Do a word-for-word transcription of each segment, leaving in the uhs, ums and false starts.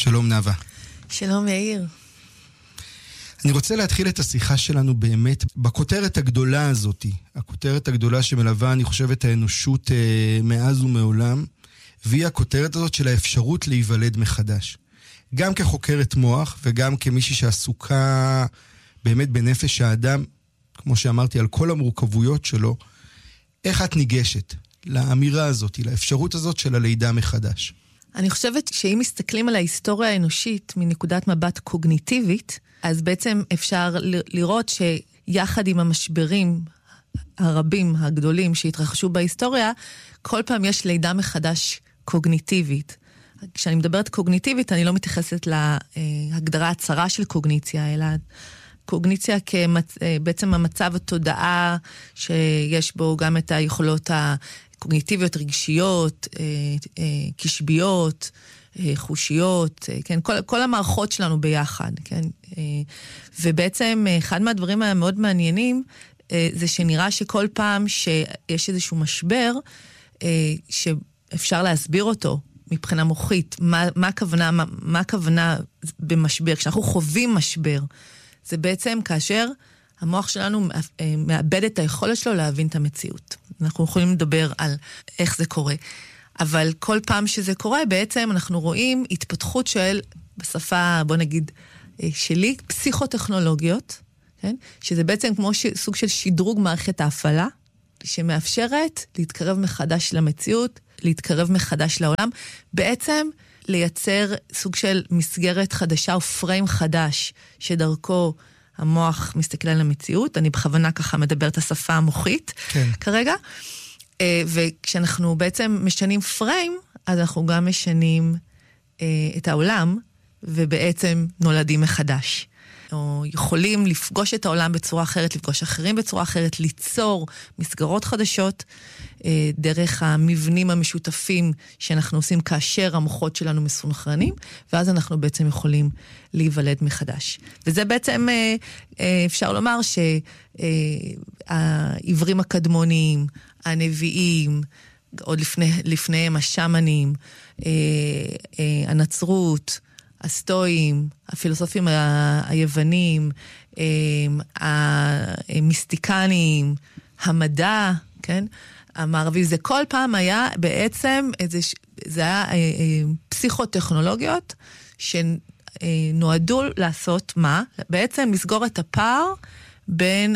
שלום נאווה. שלום יאיר. אני רוצה להתחיל את השיחה שלנו באמת בכותרת הגדולה הזאת, הכותרת הגדולה שמלווה, אני חושב, את האנושות אה, מאז ומעולם, והיא הכותרת הזאת של האפשרות להיוולד מחדש. גם כחוקרת מוח וגם כמישהי שעסוקה באמת בנפש האדם, כמו שאמרתי, על כל המורכבויות שלו, איך את ניגשת לאמירה הזאת, לאפשרות הזאת של הלידה מחדש? אני חושבת שאם מסתכלים על ההיסטוריה האנושית מנקודת מבט קוגניטיבית, אז בעצם אפשר לראות שיחד עם המשברים הרבים, הגדולים שהתרחשו בהיסטוריה, כל פעם יש לידה מחדש קוגניטיבית. כשאני מדברת קוגניטיבית, אני לא מתייחסת להגדרה הצרה של קוגניציה, אלא קוגניציה כבעצם המצב התודעה שיש בו גם את היכולות הקוגניטיביות, רגשיות, קשביות, חושיות, כן, כל, כל המערכות שלנו ביחד, כן, ובעצם אחד מהדברים המאוד מעניינים, זה שנראה שכל פעם שיש איזשהו משבר, שאפשר להסביר אותו מבחינה מוחית, מה, מה הכוונה, מה, מה הכוונה במשבר, כשאנחנו חווים משבר, זה בעצם כאשר המוח שלנו מאבד את היכולת שלו להבין את המציאות. אנחנו יכולים לדבר על איך זה קורה. אבל כל פעם שזה קורה, בעצם אנחנו רואים התפתחות של, בשפה, בוא נגיד, שלי, פסיכוטכנולוגיות, כן? שזה בעצם כמו ש... סוג של שדרוג מערכת ההפעלה, שמאפשרת להתקרב מחדש למציאות, להתקרב מחדש לעולם, בעצם לייצר סוג של מסגרת חדשה או פריים חדש, שדרכו המוח מסתכל על המציאות. אני בכוונה ככה מדברת השפה המוחית, כן. כרגע. וכשאנחנו בעצם משנים פריים, אז אנחנו גם משנים את העולם, ובעצם נולדים מחדש. או יכולים לפגוש את העולם בצורה אחרת, לפגוש אחרים בצורה אחרת, ליצור מסגרות חדשות, דרך המבנים המשותפים שאנחנו עושים כאשר המוחות שלנו מסונכרנים, ואז אנחנו בעצם יכולים להיוולד מחדש. וזה בעצם, אפשר לומר שהעברים הקדמוניים, הנביאים, עוד לפני, לפניהם השמנים, הנצרות, הסטואים, הפילוסופים היוונים, המיסטיקנים, המדע, כן? המערבי, זה כל פעם היה בעצם, איזה, זה היה פסיכוטכנולוגיות שנועדו לעשות מה? בעצם לסגור את הפער בין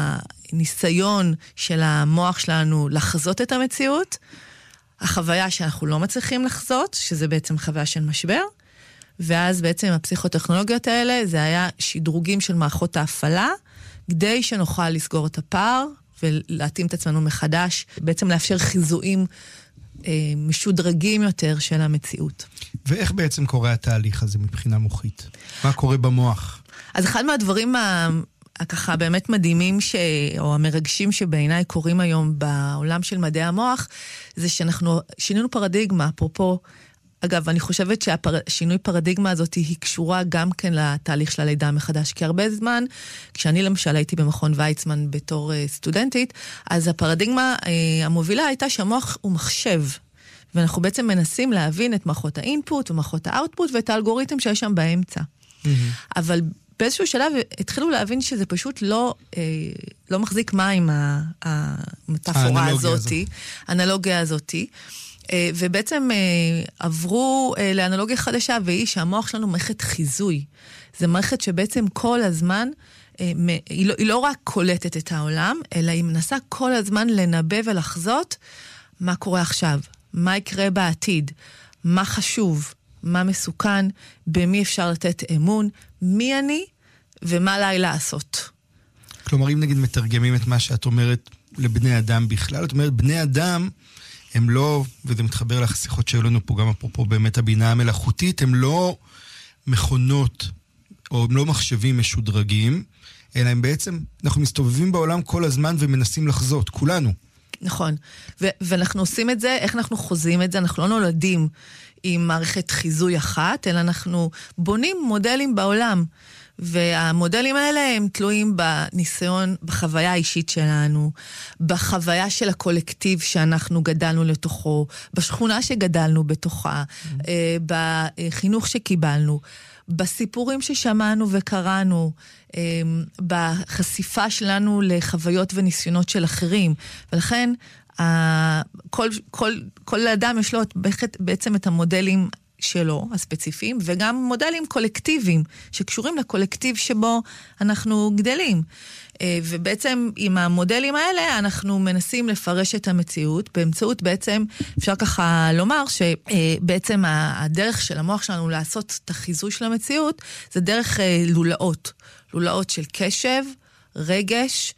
הניסיון של המוח שלנו לחזות את המציאות, החוויה שאנחנו לא מצליחים לחזות, שזה בעצם חוויה של משבר, ואז בעצם הפסיכוטכנולוגיות האלה, זה היה שדרוגים של מערכות ההפעלה, כדי שנוכל לסגור את הפער, ולהתאים את עצמנו מחדש, בעצם לאפשר חיזויים אה, משודרגים יותר של המציאות. ואיך בעצם קורה התהליך הזה מבחינה מוחית? מה קורה במוח? אז אחד מהדברים ה... ככה באמת מדהימים ש... או המרגשים שבעיניי קורים היום בעולם של מדעי המוח, זה שאנחנו שינינו פרדיגמה, אפרופו, אגב, אני חושבת שהשינוי פרדיגמה הזאת היא קשורה גם כן לתהליך של הלידה מחדש, כי הרבה זמן, כשאני למשל הייתי במכון ויצמן בתור סטודנטית, אז הפרדיגמה המובילה הייתה שהמוח הוא מחשב, ואנחנו בעצם מנסים להבין את מערכות האינפוט ומערכות האוטפוט ואת האלגוריתם שיש שם באמצע. Mm-hmm. אבל באיזשהו שלב התחילו להבין שזה פשוט לא, לא מחזיק מים המטאפורה הזאת, האנלוגיה הזאת, ובעצם עברו לאנלוגיה חדשה, והיא שהמוח שלנו מערכת חיזוי. זה מערכת שבעצם כל הזמן, היא לא, היא לא רק קולטת את העולם, אלא היא מנסה כל הזמן לנבא ולחזות מה קורה עכשיו, מה יקרה בעתיד, מה חשוב, מה מסוכן, במי אפשר לתת אמון, מי אני ומה עליי לעשות. כלומר, אם נגיד מתרגמים את מה שאת אומרת לבני אדם בכלל, את אומרת, בני אדם הם לא, וזה מתחבר לשיחות שהיו לנו פה, גם אפרופו באמת הבינה המלאכותית, הם לא מכונות, או הם לא מחשבים משודרגים, אלא הם בעצם, אנחנו מסתובבים בעולם כל הזמן ומנסים לחזות, כולנו. נכון, ו- ואנחנו עושים את זה, איך אנחנו חוזים את זה, אנחנו לא נולדים עם מערכת חיזוי אחת, אלא אנחנו בונים מודלים בעולם, והמודלים האלה הם תלויים בניסיון, בחוויה האישית שלנו, בחוויה של הקולקטיב שאנחנו גדלנו לתוכו, בשכונה שגדלנו בתוכה, mm-hmm. בחינוך שקיבלנו, בסיפורים ששמענו וקראנו, בחשיפה שלנו לחוויות וניסיונות של אחרים. ולכן, כל, כל, כל אדם יש לו בעצם את המודלים שלו, הספציפיים, וגם מודלים קולקטיביים, שקשורים לקולקטיב שבו אנחנו גדלים. ובעצם עם המודלים האלה אנחנו מנסים לפרש את המציאות, באמצעות בעצם, אפשר ככה לומר שבעצם הדרך של המוח שלנו לעשות את החיזוי של המציאות, זה דרך לולאות. לולאות של קשב, רגש,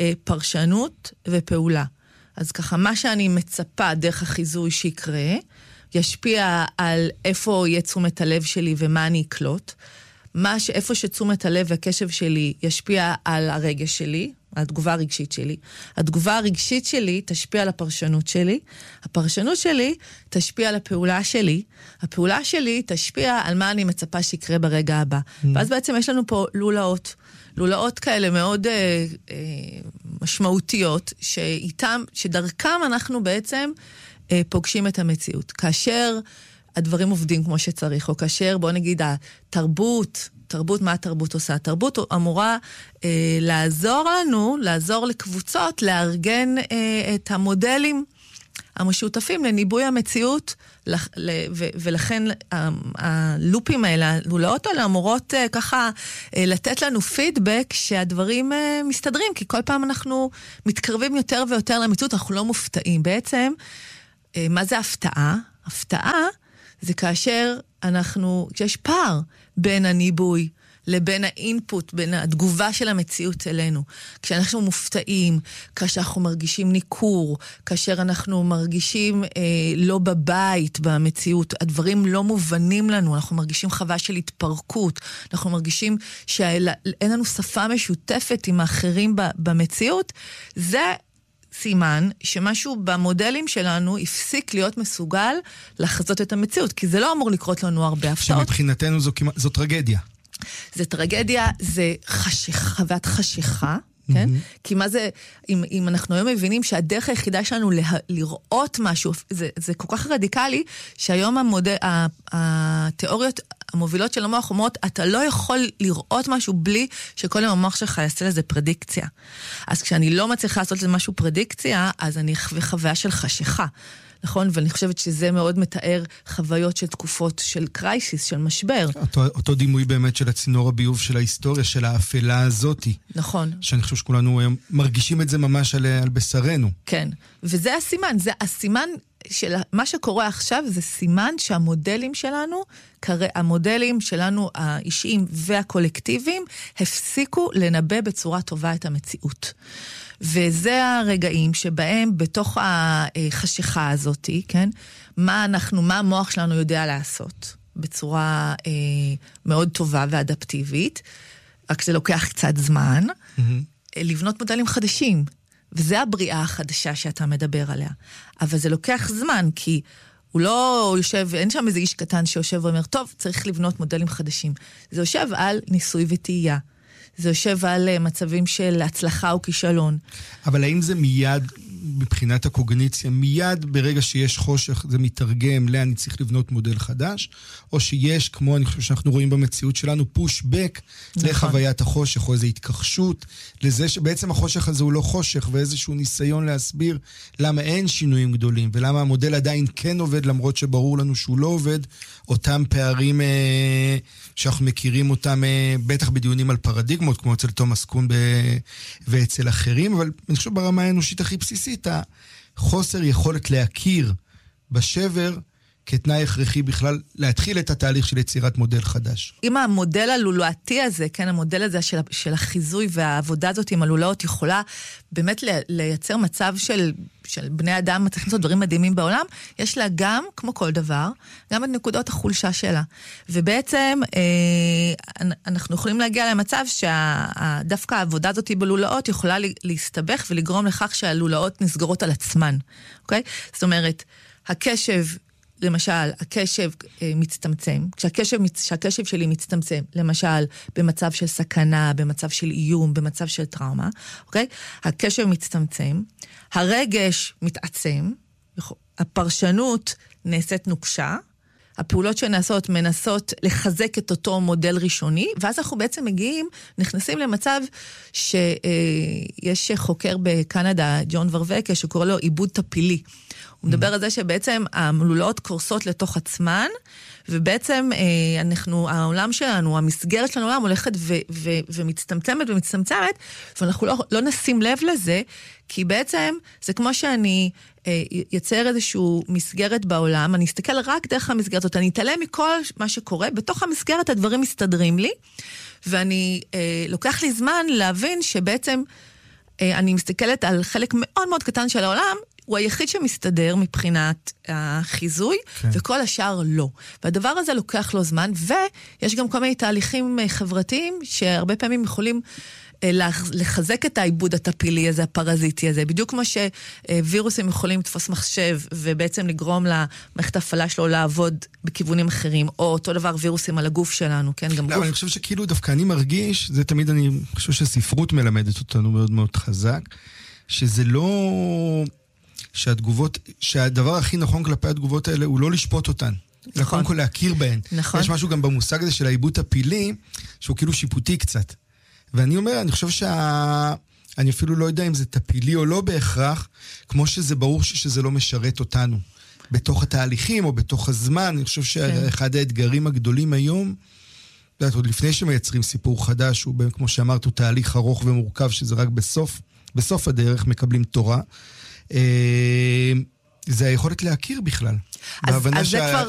פרשנות ופעולה. אז ככה, מה שאני מצפה דרך החיזוי שיקרה, ישפיע על איפה יהיה תשומת הלב שלי ומה אני אקלוט. מה ש... איפה שתשומת הלב והקשב שלי ישפיע על הרגש שלי, על התגובה הרגשית שלי. התגובה הרגשית שלי תשפיע על הפרשנות שלי. הפרשנות שלי תשפיע על הפעולה שלי. הפעולה שלי תשפיע על מה אני מצפה שיקרה ברגע הבא. Mm. ואז בעצם יש לנו פה לולאות. לולאות כאלה מאוד אה, אה, משמעותיות, שאיתם, שדרכם אנחנו בעצם אה, פוגשים את המציאות. כאשר הדברים עובדים כמו שצריך, או כאשר, בוא נגיד, התרבות, תרבות, מה התרבות עושה? התרבות אמורה אה, לעזור לנו, לעזור לקבוצות, לארגן אה, את המודלים המשותפים לניבוי המציאות, לח, ל, ו, ולכן ה, הלופים האלה, הלולאות האלה, אמורות אה, ככה אה, לתת לנו פידבק שהדברים אה, מסתדרים, כי כל פעם אנחנו מתקרבים יותר ויותר למציאות, אנחנו לא מופתעים. בעצם, אה, מה זה הפתעה? הפתעה זה כאשר אנחנו, כשיש פער בין הניבוי לבין האינפוט, בין התגובה של המציאות אלינו. כשאנחנו מופתעים, כאשר אנחנו מרגישים ניכור, כאשר אנחנו מרגישים אה, לא בבית במציאות, הדברים לא מובנים לנו, אנחנו מרגישים חוויה של התפרקות, אנחנו מרגישים שאין לנו שפה משותפת עם האחרים במציאות, זה סימן שמשהו במודלים שלנו הפסיק להיות מסוגל לחזות את המציאות, כי זה לא אמור לקרות לנו הרבה הפתעות. שמבחינתנו זו, זו טרגדיה. זה טרגדיה, זה חשיכה, חוות חשיכה, כן? Mm-hmm. כי מה זה, אם, אם אנחנו היום מבינים שהדרך היחידה שלנו לה, לראות משהו, זה, זה כל כך רדיקלי, שהיום המודל, התיאוריות המובילות של המוח אומרות, אתה לא יכול לראות משהו בלי שקודם המוח שלך יעשה לזה פרדיקציה. אז כשאני לא מצליחה לעשות לזה משהו פרדיקציה, אז אני חווה חוויה של חשיכה. נכון? ואני חושבת שזה מאוד מתאר חוויות של תקופות של קרייסיס, של משבר. אותו, אותו דימוי באמת של הצינור הביוב של ההיסטוריה, של האפלה הזאת. נכון. שאני חושב שכולנו מרגישים את זה ממש על, על בשרנו. כן. וזה הסימן. זה הסימן של מה שקורה עכשיו, זה סימן שהמודלים שלנו, המודלים שלנו האישיים והקולקטיביים, הפסיקו לנבא בצורה טובה את המציאות. וזה הרגעים שבהם בתוך החשיכה הזאת, כן, מה אנחנו, מה המוח שלנו יודע לעשות בצורה אה, מאוד טובה ואדפטיבית, רק זה לוקח קצת זמן, mm-hmm. לבנות מודלים חדשים, וזה הבריאה החדשה שאתה מדבר עליה. אבל זה לוקח זמן, כי הוא לא יושב, אין שם איזה איש קטן שיושב ואומר, טוב, צריך לבנות מודלים חדשים. זה יושב על ניסוי וטעייה. זה יושב על מצבים של הצלחה או כישלון. אבל האם זה מיד, מבחינת הקוגניציה, מיד ברגע שיש חושך, זה מתרגם לאן אני צריך לבנות מודל חדש, או שיש, כמו אני חושב שאנחנו רואים במציאות שלנו, פושבק נכון. לחוויית החושך, או איזו התכחשות, לזה שבעצם החושך הזה הוא לא חושך, ואיזשהו ניסיון להסביר למה אין שינויים גדולים, ולמה המודל עדיין כן עובד, למרות שברור לנו שהוא לא עובד, אותם פערים אה, שאנחנו מכירים אותם, אה, בטח בדיונים על פרדיגמות, כמו אצל תומאס קון ב... ואצל אחרים, אבל אני חושב ברמה האנושית הכי בסיסית, החוסר יכולת להכיר בשבר כתנאי הכרחי בכלל להתחיל את התהליך של יצירת מודל חדש. אם המודל הלולאתי הזה, כן, המודל הזה של, של החיזוי והעבודה הזאת עם הלולאות יכולה באמת לייצר מצב של, של בני אדם מצליחים לעשות דברים מדהימים בעולם, יש לה גם, כמו כל דבר, גם את נקודות החולשה שלה. ובעצם אה, אנחנו יכולים להגיע למצב שדווקא העבודה הזאת בלולאות יכולה להסתבך ולגרום לכך שהלולאות נסגרות על עצמן. אוקיי? זאת אומרת, הקשב למשל, הקשב מצטמצם, כשהקשב, כשהקשב שלי מצטמצם, למשל, במצב של סכנה, במצב של איום, במצב של טראומה, אוקיי? הקשב מצטמצם, הרגש מתעצם, הפרשנות נעשית נוקשה, הפעולות שנעשות מנסות לחזק את אותו מודל ראשוני, ואז אנחנו בעצם מגיעים, נכנסים למצב שיש חוקר בקנדה, ג'ון ורווקה, שקורא לו עיבוד טפילי. הוא מדבר על זה שבעצם המלולות קורסות לתוך עצמן, ובעצם אנחנו, העולם שלנו, המסגרת שלנו העולם הולכת ו- ו- ומצטמצמת ומצטמצמת, ואנחנו לא, לא נשים לב לזה, כי בעצם זה כמו שאני יצר איזשהו מסגרת בעולם, אני אסתכל רק דרך המסגרת הזאת, אני אתעלם מכל מה שקורה, בתוך המסגרת הדברים מסתדרים לי, ואני, לוקח לי זמן להבין שבעצם אני מסתכלת על חלק מאוד מאוד קטן של העולם, הוא היחיד שמסתדר מבחינת החיזוי, כן. וכל השאר לא. והדבר הזה לוקח לו זמן, ויש גם כל מיני תהליכים חברתיים, שהרבה פעמים יכולים לחזק את העיבוד הטפילי הזה, הפרזיטי הזה, בדיוק כמו שווירוסים יכולים לתפוס מחשב, ובעצם לגרום למערכת ההפעלה שלו לעבוד בכיוונים אחרים, או אותו דבר וירוסים על הגוף שלנו, כן? גם לא, גוף. אני חושב שכאילו דווקא אני מרגיש, זה תמיד אני חושב שספרות מלמדת אותנו מאוד מאוד חזק, שזה לא... שהתגובות, שהדבר הכי נכון כלפי התגובות האלה הוא לא לשפוט אותן. נכון. קודם כל להכיר בהן. נכון. יש משהו גם במושג הזה של העיבוד הפילי, שהוא כאילו שיפוטי קצת. ואני אומר, אני חושב שה... אני אפילו לא יודע אם זה טפילי או לא בהכרח, כמו שזה ברור שזה לא משרת אותנו. בתוך התהליכים או בתוך הזמן, אני חושב שאחד האתגרים הגדולים היום, עוד לפני שמייצרים סיפור חדש, הוא כמו שאמרת, הוא תהליך ארוך ומורכב, שזה רק בסוף, בסוף הדרך מקבלים תורה. זה היכולת להכיר בכלל. אז, אז זה כבר...